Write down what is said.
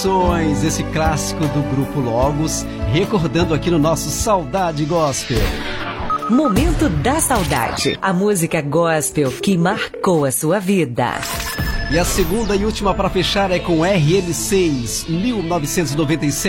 Esse clássico do Grupo Logos, recordando aqui no nosso Saudade Gospel. Momento da Saudade, a música gospel que marcou a sua vida. E a segunda e última para fechar é com RM6, 1997.